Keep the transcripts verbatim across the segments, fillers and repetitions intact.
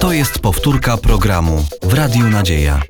To jest powtórka programu w Radiu Nadzieja.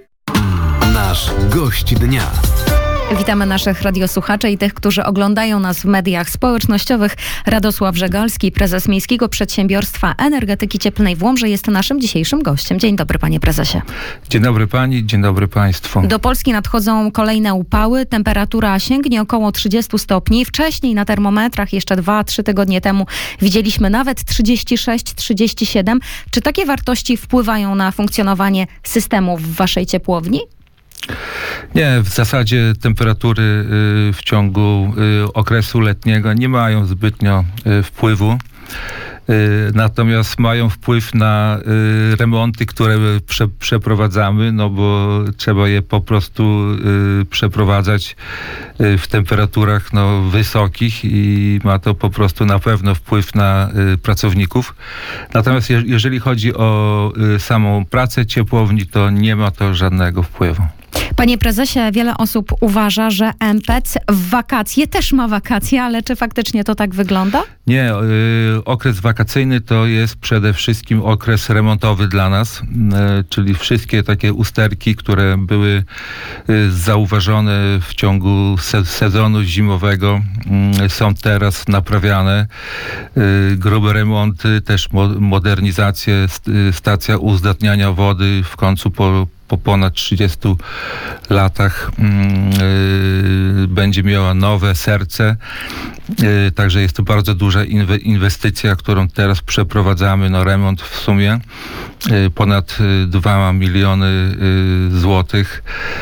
Nasz gość dnia. Witamy naszych radiosłuchaczy i tych, którzy oglądają nas w mediach społecznościowych. Radosław Żegalski, prezes Miejskiego Przedsiębiorstwa Energetyki Cieplnej w Łomży, jest naszym dzisiejszym gościem. Dzień dobry, panie prezesie. Dzień dobry pani, dzień dobry państwu. Do Polski nadchodzą kolejne upały. Temperatura sięgnie około trzydziestu stopni. Wcześniej na termometrach, jeszcze dwa trzy tygodnie temu, widzieliśmy nawet trzydzieści sześć trzydzieści siedem. Czy takie wartości wpływają na funkcjonowanie systemu w waszej ciepłowni? Nie, w zasadzie temperatury y, w ciągu y, okresu letniego nie mają zbytnio y, wpływu. Y, natomiast mają wpływ na y, remonty, które prze, przeprowadzamy, no bo trzeba je po prostu y, przeprowadzać y, w temperaturach no, wysokich i ma to po prostu na pewno wpływ na y, pracowników. Natomiast je, jeżeli chodzi o y, samą pracę ciepłowni, to nie ma to żadnego wpływu. Panie prezesie, wiele osób uważa, że M P C w wakacje też ma wakacje, ale czy faktycznie to tak wygląda? Nie, y, okres wakacyjny to jest przede wszystkim okres remontowy dla nas, y, czyli wszystkie takie usterki, które były y, zauważone w ciągu se, sezonu zimowego, y, są teraz naprawiane. Y, grube remonty, też mo, modernizacje, st, stacja uzdatniania wody w końcu po po ponad trzydziestu latach yy, będzie miała nowe serce. Yy, także jest to bardzo duża inwe, inwestycja, którą teraz przeprowadzamy. No, remont w sumie yy, ponad dwa miliony yy, złotych.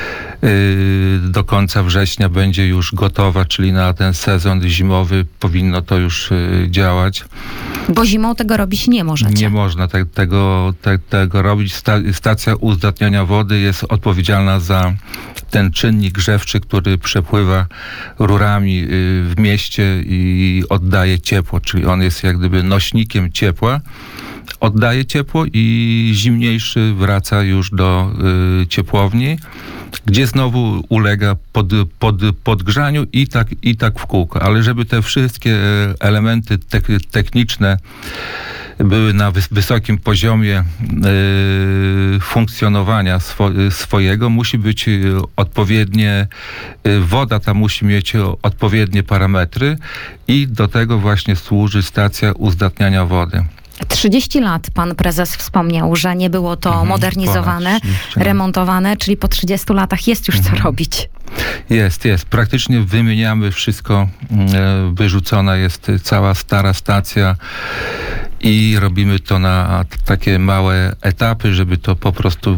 Yy, do końca września będzie już gotowa, czyli na ten sezon zimowy powinno to już yy, działać. Bo zimą tego robić nie możecie. Nie można te, tego, te, tego robić. Sta, stacja uzdatniania wody jest odpowiedzialna za ten czynnik grzewczy, który przepływa rurami yy, w mieście i oddaje ciepło, czyli on jest jak gdyby nośnikiem ciepła. Oddaje ciepło i zimniejszy wraca już do y, ciepłowni, gdzie znowu ulega pod, pod, podgrzaniu i tak, i tak w kółko. Ale żeby te wszystkie elementy te, techniczne były na wys, wysokim poziomie y, funkcjonowania swo, swojego, musi być odpowiednie, y, woda ta musi mieć odpowiednie parametry i do tego właśnie służy stacja uzdatniania wody. trzydzieści lat pan prezes wspomniał, że nie było to mhm, modernizowane, remontowane, czyli po trzydziestu latach jest już mhm. co robić. Jest, jest. Praktycznie wymieniamy wszystko. Wyrzucona jest cała stara stacja i robimy to na takie małe etapy, żeby to po prostu,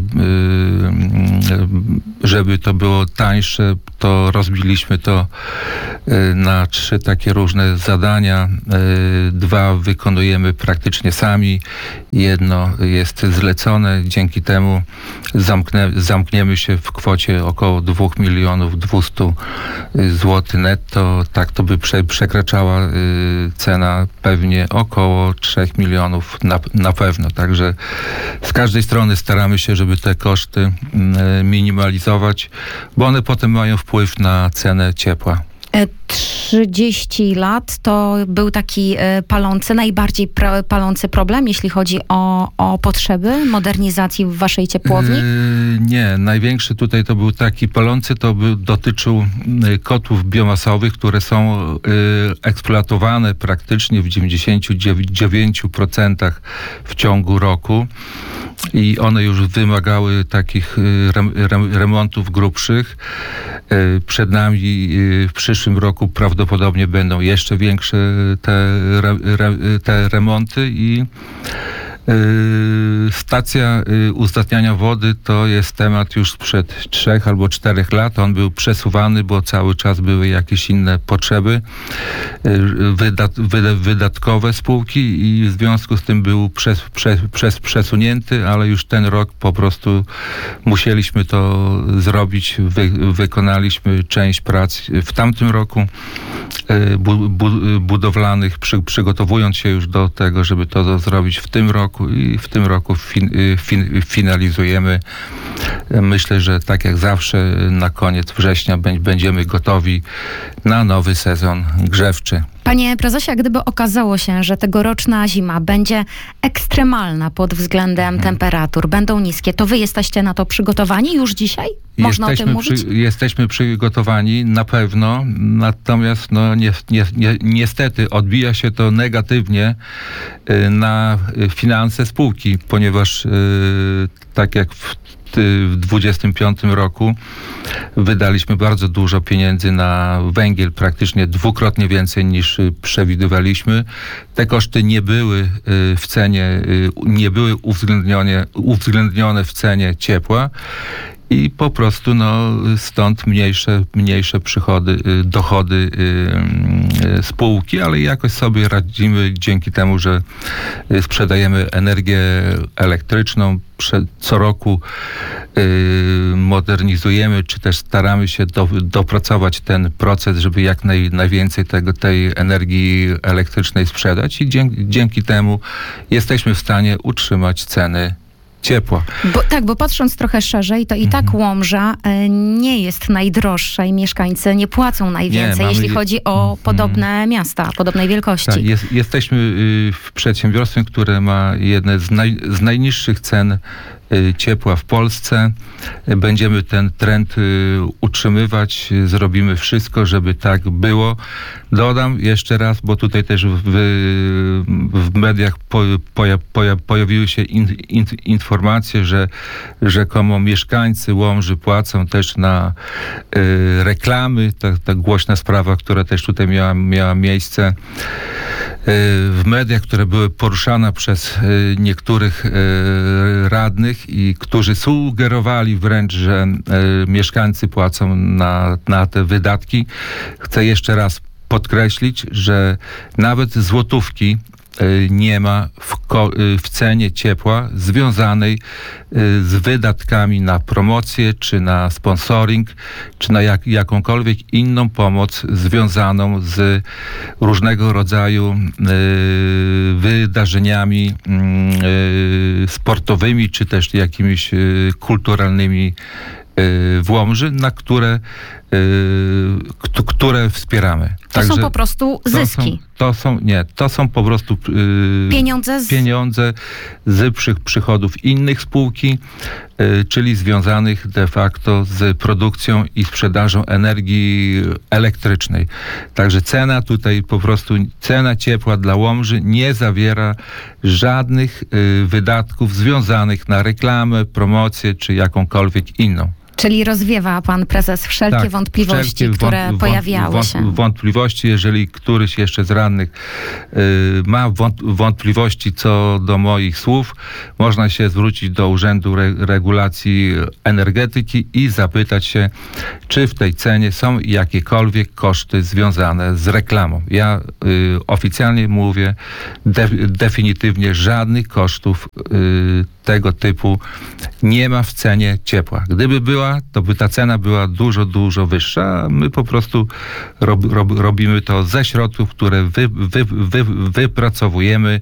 żeby to było tańsze, to rozbiliśmy to na trzy takie różne zadania. Dwa wykonujemy praktycznie sami. Jedno jest zlecone. Dzięki temu zamknę, zamkniemy się w kwocie około dwóch milionów dwieście złotych netto. Tak to by prze, przekraczała cena pewnie około trzech milionów na, na pewno. Także z każdej strony staramy się, żeby te koszty minimalizować, bo one potem mają wpływ na cenę ciepła. trzydzieści lat to był taki palący, najbardziej pra, palący problem, jeśli chodzi o, o potrzeby modernizacji w waszej ciepłowni? Yy, nie, największy tutaj to był taki palący, to był, dotyczył kotłów biomasowych, które są yy, eksploatowane praktycznie w dziewięćdziesięciu dziewięciu procentach w ciągu roku. I one już wymagały takich rem, rem, remontów grubszych. Przed nami w przyszłym roku prawdopodobnie będą jeszcze większe te, re, te remonty i stacja uzdatniania wody to jest temat już sprzed trzech albo czterech lat. On był przesuwany, bo cały czas były jakieś inne potrzeby wydat, wydatkowe spółki i w związku z tym był przez, przez, przez, przesunięty, ale już ten rok po prostu musieliśmy to zrobić. Wy, wykonaliśmy część prac w tamtym roku bu, bu, budowlanych, przy, przygotowując się już do tego, żeby to zrobić w tym roku. I w tym roku fin, fin, finalizujemy. Myślę, że tak jak zawsze na koniec września będziemy gotowi na nowy sezon grzewczy. Panie prezesie, gdyby okazało się, że tegoroczna zima będzie ekstremalna pod względem Mhm. temperatur, będą niskie, to wy jesteście na to przygotowani już dzisiaj? Można jesteśmy, o tym mówić? Przy, jesteśmy przygotowani na pewno, natomiast no, nie, nie, nie, niestety odbija się to negatywnie y, na finanse spółki, ponieważ y, tak jak w w dwudziestym piątym roku wydaliśmy bardzo dużo pieniędzy na węgiel, praktycznie dwukrotnie więcej niż przewidywaliśmy. Te koszty nie były w cenie, nie były uwzględnione, uwzględnione w cenie ciepła. I po prostu no, stąd mniejsze, mniejsze przychody, dochody spółki, ale jakoś sobie radzimy dzięki temu, że sprzedajemy energię elektryczną. Co roku modernizujemy, czy też staramy się do, dopracować ten proces, żeby jak naj, najwięcej tego, tej energii elektrycznej sprzedać i dzięki, dzięki temu jesteśmy w stanie utrzymać ceny ciepła. Bo, tak, bo patrząc trochę szerzej, to i Mhm. tak Łomża e, nie jest najdroższa i mieszkańcy nie płacą najwięcej, mamy- jeśli chodzi o Mhm. podobne miasta, podobnej wielkości. Tak, jest, jesteśmy y, w przedsiębiorstwem, które ma jedne z, naj, z najniższych cen y, ciepła w Polsce. Y, Będziemy ten trend y, utrzymywać. Y, Zrobimy wszystko, żeby tak było. Dodam jeszcze raz, bo tutaj też w, w mediach po, poja, poja, pojawiły się in, in, informacje, że rzekomo mieszkańcy Łomży płacą też na y, reklamy. Ta, ta głośna sprawa, która też tutaj miała, miała miejsce w mediach, które były poruszane przez niektórych radnych i którzy sugerowali wręcz, że mieszkańcy płacą na, na te wydatki. Chcę jeszcze raz podkreślić, że nawet złotówki nie ma w, ko- w cenie ciepła związanej z wydatkami na promocję, czy na sponsoring, czy na jak, jakąkolwiek inną pomoc związaną z różnego rodzaju y, wydarzeniami y, sportowymi, czy też jakimiś y, kulturalnymi w Łomży, na które, y, k- które wspieramy. To są po prostu zyski. To są, to są nie, to są po prostu y, Pieniądze z... pieniądze z przy, przychodów innych spółki, y, czyli związanych de facto z produkcją i sprzedażą energii elektrycznej. Także cena tutaj po prostu, cena ciepła dla Łomży nie zawiera żadnych y, wydatków związanych na reklamę, promocję czy jakąkolwiek inną. Czyli rozwiewa pan prezes wszelkie Tak, wątpliwości, wszelkie które wąt- pojawiały wąt- się. Wątpliwości, jeżeli któryś jeszcze z radnych y, ma wąt- wątpliwości co do moich słów, można się zwrócić do Urzędu Re- Regulacji Energetyki i zapytać się, czy w tej cenie są jakiekolwiek koszty związane z reklamą. Ja y, oficjalnie mówię, de- definitywnie żadnych kosztów y, tego typu nie ma w cenie ciepła. Gdyby była, to by ta cena była dużo, dużo wyższa. A my po prostu rob, rob, robimy to ze środków, które wy, wy, wy, wypracowujemy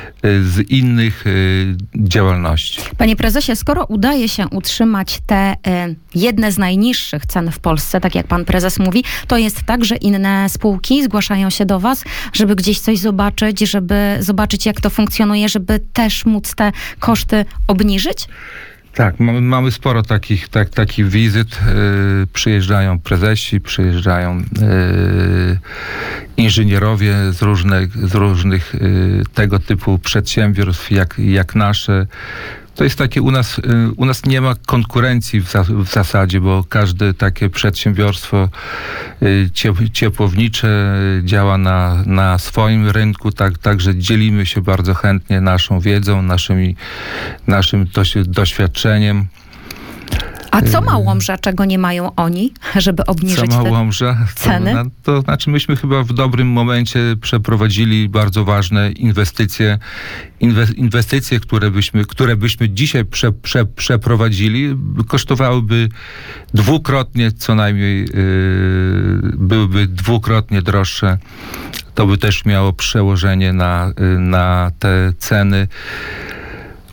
z innych y, działalności. Panie prezesie, skoro udaje się utrzymać te y, jedne z najniższych cen w Polsce, tak jak pan prezes mówi, to jest tak, że inne spółki zgłaszają się do was, żeby gdzieś coś zobaczyć, żeby zobaczyć, jak to funkcjonuje, żeby też móc te koszty obniżyć? Tak, mamy, mamy sporo takich, tak, takich wizyt. Yy, przyjeżdżają prezesi, przyjeżdżają yy, inżynierowie z różnych, z różnych yy, tego typu przedsiębiorstw jak, jak nasze. To jest takie u nas, yy, u nas nie ma konkurencji w, za, w zasadzie, bo każde takie przedsiębiorstwo yy, ciep, ciepłownicze działa na, na swoim rynku, tak, także dzielimy się bardzo chętnie naszą wiedzą, naszymi, naszym doś, doświadczeniem. A co ma Łomża, czego nie mają oni, żeby obniżyć Co ma te Łomża? ceny? To, to znaczy myśmy chyba w dobrym momencie przeprowadzili bardzo ważne inwestycje. Inwe, inwestycje, które byśmy, które byśmy dzisiaj prze, prze, przeprowadzili, kosztowałyby dwukrotnie, co najmniej yy, byłyby dwukrotnie droższe. To by też miało przełożenie na, yy, na te ceny.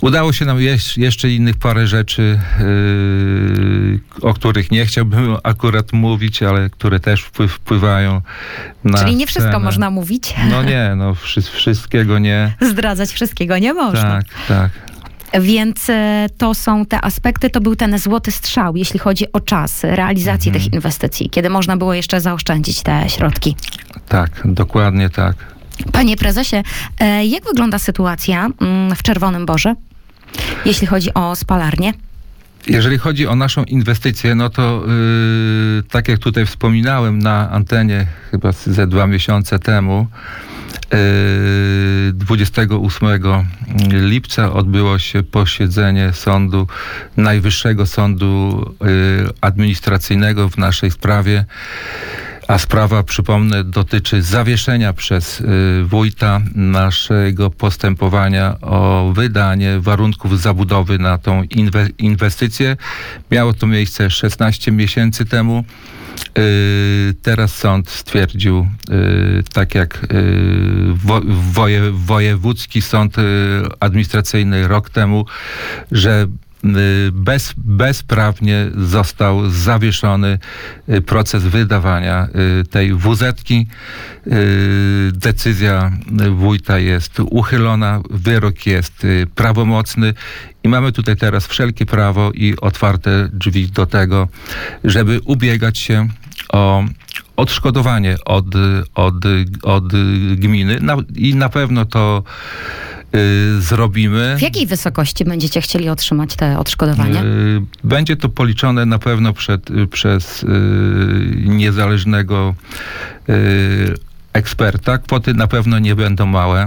Udało się nam jeść jeszcze innych parę rzeczy, yy, o których nie chciałbym akurat mówić, ale które też wpływ, wpływają na Czyli nie wszystko scenę. można mówić. No nie, no wszy, wszystkiego nie. Zdradzać wszystkiego nie można. Tak, tak. Więc e, to są te aspekty, to był ten złoty strzał, jeśli chodzi o czas realizacji Mhm. tych inwestycji, kiedy można było jeszcze zaoszczędzić te środki. Tak, dokładnie tak. Panie prezesie, e, jak wygląda sytuacja mm, w Czerwonym Borze, jeśli chodzi o spalarnię? Jeżeli chodzi o naszą inwestycję, no to yy, tak jak tutaj wspominałem na antenie chyba ze dwa miesiące temu, yy, dwudziestego ósmego lipca odbyło się posiedzenie Sądu, Najwyższego Sądu yy, Administracyjnego w naszej sprawie. A sprawa, przypomnę, dotyczy zawieszenia przez y, wójta naszego postępowania o wydanie warunków zabudowy na tą inwe- inwestycję. Miało to miejsce szesnaście miesięcy temu. Y, teraz sąd stwierdził, y, tak jak y, wo- woje- wojewódzki sąd y, administracyjny rok temu, że Bez, bezprawnie został zawieszony proces wydawania tej wuzetki. Decyzja wójta jest uchylona, wyrok jest prawomocny i mamy tutaj teraz wszelkie prawo i otwarte drzwi do tego, żeby ubiegać się o odszkodowanie od, od, od gminy na, i na pewno to y, zrobimy. W jakiej wysokości będziecie chcieli otrzymać te odszkodowania? Y, Będzie to policzone na pewno przed, przez y, niezależnego y, eksperta. Kwoty na pewno nie będą małe.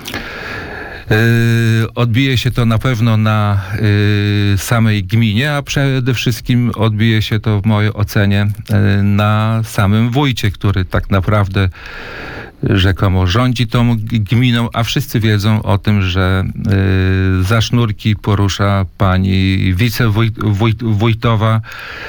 Yy, odbije się to na pewno na yy, samej gminie, a przede wszystkim odbije się to w mojej ocenie yy, na samym wójcie, który tak naprawdę rzekomo rządzi tą gminą, a wszyscy wiedzą o tym, że yy, za sznurki porusza pani wicewójtowa,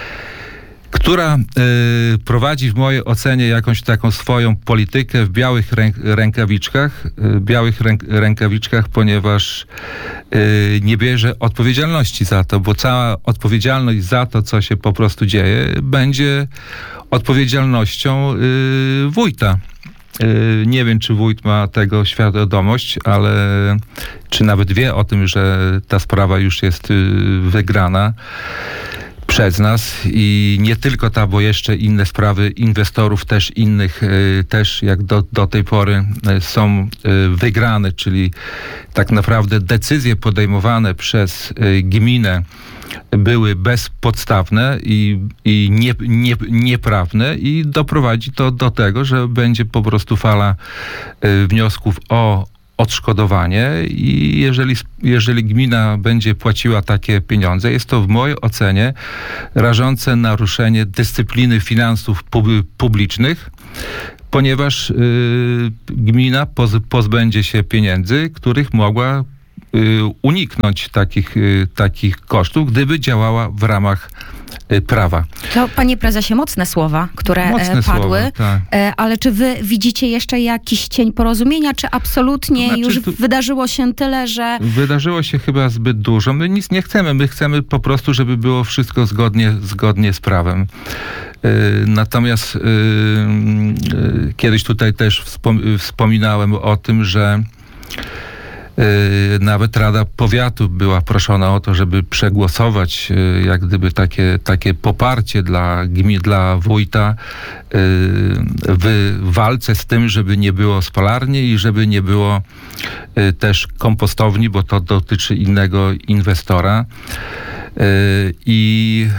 która y, prowadzi w mojej ocenie jakąś taką swoją politykę w białych ręk, rękawiczkach, y, białych ręk, rękawiczkach, ponieważ y, nie bierze odpowiedzialności za to, bo cała odpowiedzialność za to, co się po prostu dzieje, będzie odpowiedzialnością y, wójta. Y, nie wiem, czy wójt ma tego świadomość, ale czy nawet wie o tym, że ta sprawa już jest y, wygrana przez nas i nie tylko ta, bo jeszcze inne sprawy inwestorów też innych, y, też jak do, do tej pory y, są y, wygrane, czyli tak naprawdę decyzje podejmowane przez y, gminę były bezpodstawne i, i nie, nie, nieprawne i doprowadzi to do tego, że będzie po prostu fala y, wniosków o odszkodowanie i jeżeli, jeżeli gmina będzie płaciła takie pieniądze, jest to w mojej ocenie rażące naruszenie dyscypliny finansów pub- publicznych, ponieważ y, gmina poz, pozbędzie się pieniędzy, których mogła y, uniknąć takich, y, takich kosztów, gdyby działała w ramach y, prawa. To, panie prezesie, mocne słowa, które Mocne e, padły, słowa, tak. e, ale czy wy widzicie jeszcze jakiś cień porozumienia, czy absolutnie To znaczy, już tu- wydarzyło się tyle, że Wydarzyło się chyba zbyt dużo. My nic nie chcemy. My chcemy po prostu, żeby było wszystko zgodnie, zgodnie z prawem. Yy, natomiast yy, yy, kiedyś tutaj też wspom- wspominałem o tym, że yy, nawet Rada Powiatu była proszona o to, żeby przegłosować yy, jak gdyby takie, takie poparcie dla gmin, dla wójta yy, w walce z tym, żeby nie było spalarni i żeby nie było yy, też kompostowni, bo to dotyczy innego inwestora. Yy, I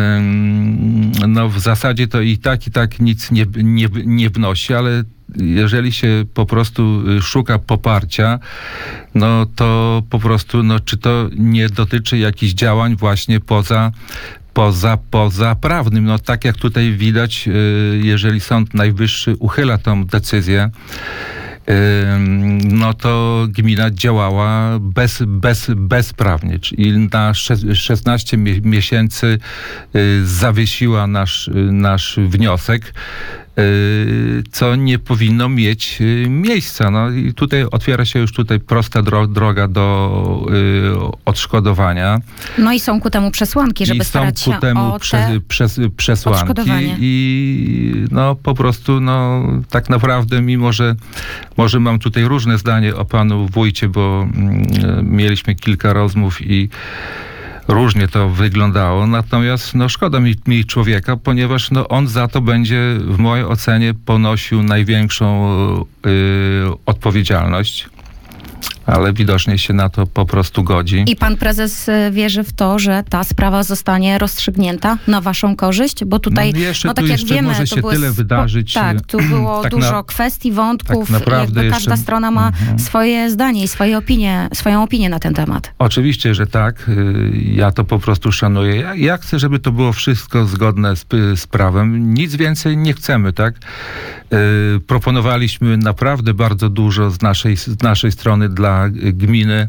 yy, no w zasadzie to i tak, i tak nic nie, nie, nie wnosi, ale jeżeli się po prostu szuka poparcia, no to po prostu, no czy to nie dotyczy jakichś działań właśnie poza Poza, poza prawnym. No tak jak tutaj widać, jeżeli Sąd Najwyższy uchyla tą decyzję, no to gmina działała bez, bez, bezprawnie, czyli na szesnaście miesięcy zawiesiła nasz, nasz wniosek. co nie powinno mieć miejsca. No i tutaj otwiera się już tutaj prosta dro- droga do y, odszkodowania. No i są ku temu przesłanki, żeby I są starać ku się temu o prze, te przes, przesłanki odszkodowanie. i no po prostu no tak naprawdę, mimo że może mam tutaj różne zdanie o panu wójcie, bo mm, mieliśmy kilka rozmów i różnie to wyglądało, natomiast no, szkoda mi, mi człowieka, ponieważ no, on za to będzie w mojej ocenie ponosił największą y, odpowiedzialność, ale widocznie się na to po prostu godzi. I pan prezes y, wierzy w to, że ta sprawa zostanie rozstrzygnięta na waszą korzyść? Bo tutaj, No jeszcze no tak tu jak jeszcze wiemy, może to się były tyle spo- wydarzyć. Tak, tu było tak dużo na- kwestii, wątków. tak naprawdę Jakby każda jeszcze- strona ma Mhm. swoje zdanie i swoje opinie, swoją opinię na ten temat. Oczywiście, że tak. Y, Ja to po prostu szanuję. Ja, ja chcę, żeby to było wszystko zgodne z, p- z prawem. Nic więcej nie chcemy, tak? Y, Proponowaliśmy naprawdę bardzo dużo z naszej, z naszej strony dla y, gminy.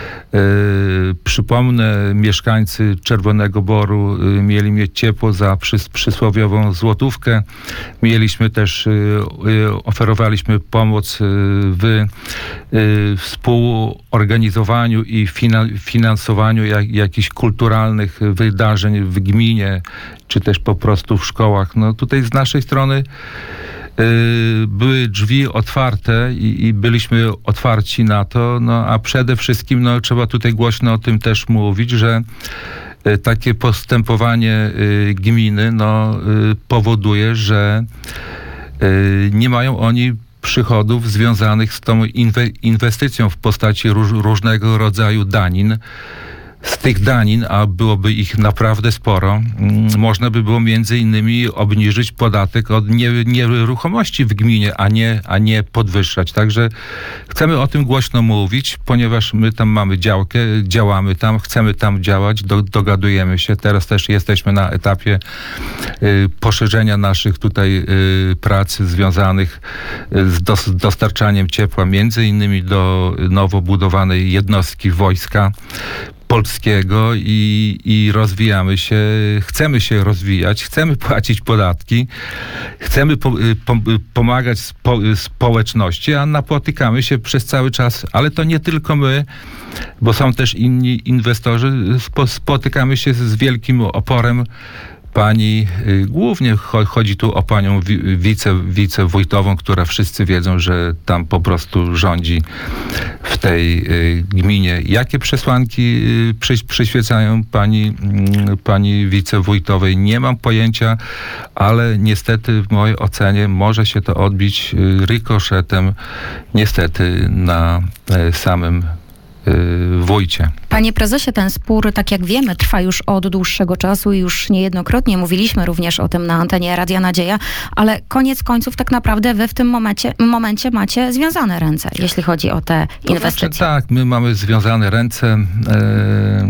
Y, Przypomnę, mieszkańcy Czerwonego Boru y, mieli mieć ciepło za przys, przysłowiową złotówkę. Mieliśmy też, y, y, oferowaliśmy pomoc y, w y, współorganizowaniu i fina, finansowaniu jak, jakichś kulturalnych wydarzeń w gminie, czy też po prostu w szkołach. No tutaj z naszej strony y, były drzwi otwarte i, i byliśmy otwarci na to, no a przede wszystkim no, trzeba tutaj głośno o tym też mówić, że y, takie postępowanie y, gminy no, y, powoduje, że y, nie mają oni przychodów związanych z tą inwe- inwestycją w postaci róż, różnego rodzaju danin. Z tych danin, a byłoby ich naprawdę sporo, mm, można by było między innymi obniżyć podatek od nie, nieruchomości w gminie, a nie, a nie podwyższać. Także chcemy o tym głośno mówić, ponieważ my tam mamy działkę, działamy tam, chcemy tam działać, do, dogadujemy się. Teraz też jesteśmy na etapie y, poszerzenia naszych tutaj y, pracy związanych y, z dos, dostarczaniem ciepła, między innymi do nowo budowanej jednostki wojska polskiego i, i rozwijamy się, chcemy się rozwijać, chcemy płacić podatki, chcemy po, po, pomagać spo, społeczności, a napotykamy się przez cały czas, ale to nie tylko my, bo są też inni inwestorzy, spo, spotykamy się z wielkim oporem pani, y, głównie cho- chodzi tu o panią wi- wice, wicewójtową, która wszyscy wiedzą, że tam po prostu rządzi w tej y, gminie. Jakie przesłanki y, przy, przyświecają pani, y, pani wicewójtowej? Nie mam pojęcia, ale niestety w mojej ocenie może się to odbić y, rykoszetem niestety na y, samym y, wójcie. Panie prezesie, ten spór, tak jak wiemy, trwa już od dłuższego czasu i już niejednokrotnie mówiliśmy również o tym na antenie Radia Nadzieja, ale koniec końców tak naprawdę wy w tym momencie, momencie macie związane ręce, jeśli chodzi o te To inwestycje. Znaczy, tak, my mamy związane ręce. E,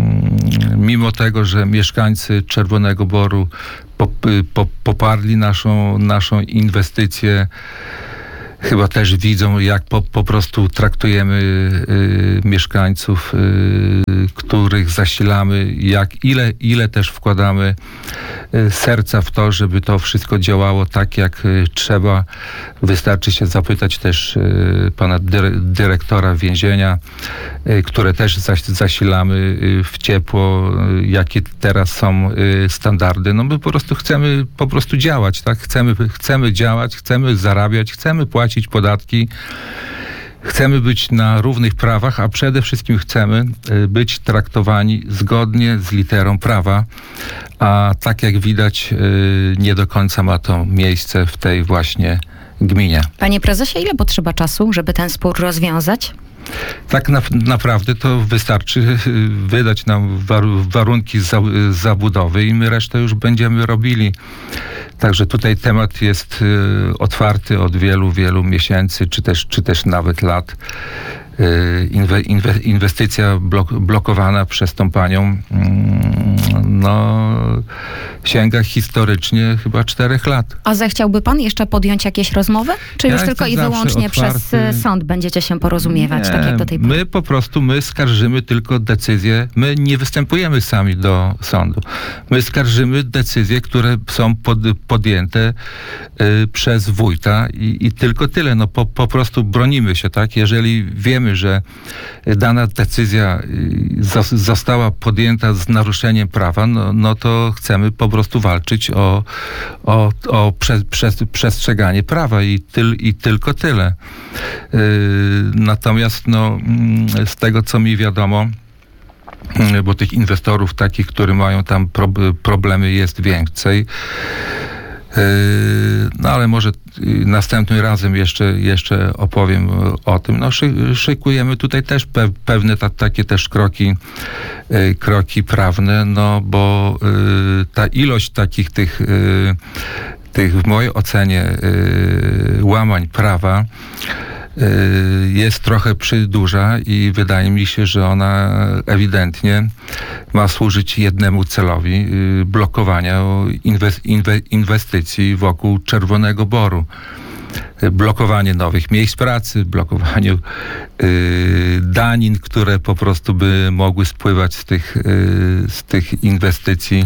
mimo tego, że mieszkańcy Czerwonego Boru pop, po, poparli naszą, naszą inwestycję, chyba też widzą, jak po, po prostu traktujemy y, mieszkańców, y, których zasilamy, jak ile, ile też wkładamy y, serca w to, żeby to wszystko działało tak, jak y, trzeba. Wystarczy się zapytać też y, pana dyre, dyrektora więzienia, y, które też zas, zasilamy y, w ciepło, y, jakie teraz są y, standardy. No my po prostu chcemy po prostu działać, tak? Chcemy, chcemy działać, chcemy zarabiać, chcemy płacić podatki, chcemy być na równych prawach, a przede wszystkim chcemy y, być traktowani zgodnie z literą prawa, a tak jak widać y, nie do końca ma to miejsce w tej właśnie gminie. Panie prezesie, ile potrzeba czasu, żeby ten spór rozwiązać? Tak na, naprawdę to wystarczy y, wydać nam war, warunki za, zabudowy i my resztę już będziemy robili. Także tutaj temat jest y, otwarty od wielu, wielu miesięcy, czy też, czy też nawet lat. Y, inwe, inwe, inwestycja blok, blokowana przez tą panią, mm, no sięga historycznie chyba czterech lat. A zechciałby pan jeszcze podjąć jakieś rozmowy? Czy Ja już tylko jestem i zawsze wyłącznie otwarty. przez y, sąd będziecie się porozumiewać, tak jak do tej pory? My po prostu, my skarżymy tylko decyzje, my nie występujemy sami do sądu. My skarżymy decyzje, które są pod, podjęte y, przez wójta i, i tylko tyle. No po, po prostu bronimy się, tak? Jeżeli wiemy, że dana decyzja y, zos, została podjęta z naruszeniem prawa, no, no to chcemy po prostu walczyć o, o, o prze, prze, przestrzeganie prawa i, tyl, i tylko tyle. Yy, natomiast no, mm, z tego, co mi wiadomo, yy, bo tych inwestorów takich, którzy mają tam pro, problemy jest więcej. Yy, no ale może yy, następnym razem jeszcze, jeszcze opowiem o tym. No, szy, szykujemy tutaj też pe, pewne ta, takie też kroki, yy, kroki prawne, no bo yy, ta ilość takich tych, yy, tych w mojej ocenie yy, łamań prawa jest trochę przyduża i wydaje mi się, że ona ewidentnie ma służyć jednemu celowi, blokowania inwestycji wokół Czerwonego Boru. Blokowanie nowych miejsc pracy, blokowaniu danin, które po prostu by mogły spływać z tych, z tych inwestycji.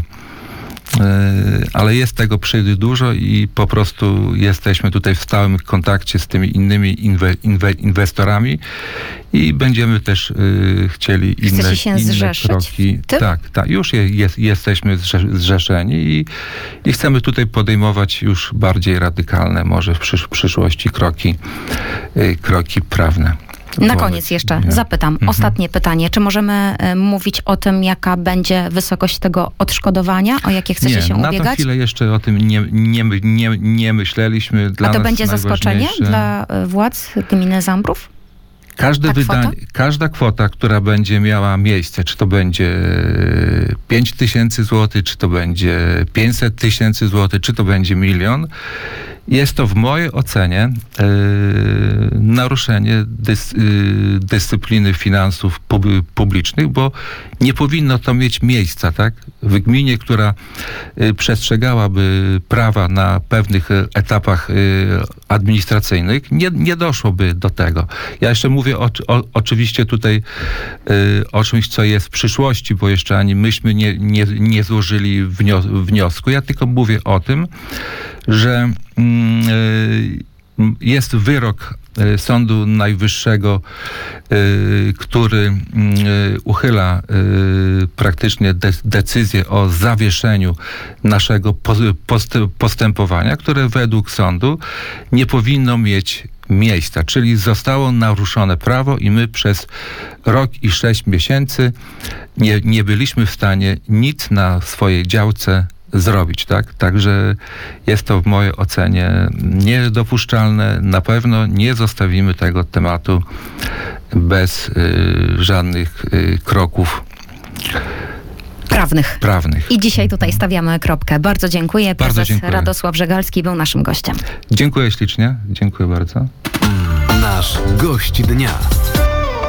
Ale jest tego przyjdzie dużo i po prostu jesteśmy tutaj w stałym kontakcie z tymi innymi inwe, inwe, inwestorami i będziemy też y, chcieli inne, Chcecie się inne zrzeszyć kroki. w tym? Tak, tak. Już je, jest, jesteśmy zrze, zrzeszeni i, i chcemy tutaj podejmować już bardziej radykalne może w przysz, przyszłości kroki, y, kroki prawne. Na Wobec- koniec jeszcze nie. zapytam, Mhm. ostatnie pytanie. Czy możemy y, mówić o tym, jaka będzie wysokość tego odszkodowania, o jakie chcecie nie, się na tę ubiegać? chwilę jeszcze o tym nie, nie, nie, nie myśleliśmy. Dla A to nas będzie zaskoczenie najważniejsze- dla y, władz gminy Zambrów? Każde Ta wydanie, kwota? każda kwota, która będzie miała miejsce, czy to będzie pięć tysięcy złotych, czy to będzie pięćset tysięcy złotych, czy to będzie milion, jest to w mojej ocenie e, naruszenie dys, e, dyscypliny finansów pub, publicznych, bo nie powinno to mieć miejsca, tak? W gminie, która e, przestrzegałaby prawa na pewnych e, etapach e, administracyjnych, nie, nie doszłoby do tego. Ja jeszcze mówię o, o, oczywiście tutaj e, o czymś, co jest w przyszłości, bo jeszcze ani myśmy nie, nie, nie złożyli wnio- wniosku. Ja tylko mówię o tym, że mm, y, jest wyrok y, Sądu Najwyższego, y, który y, uchyla y, praktycznie de- decyzję o zawieszeniu naszego poz- post- postępowania, które według sądu nie powinno mieć miejsca, czyli zostało naruszone prawo i my przez rok i sześć miesięcy nie, nie byliśmy w stanie nic na swojej działce zrobić, tak? Także jest to w mojej ocenie niedopuszczalne. Na pewno nie zostawimy tego tematu bez y, żadnych y, kroków Prawnych. prawnych. I dzisiaj tutaj stawiamy kropkę. Bardzo dziękuję. Bardzo Prezes dziękuję. Radosław Żegalski był naszym gościem. Dziękuję ślicznie. Dziękuję bardzo. Nasz gość dnia.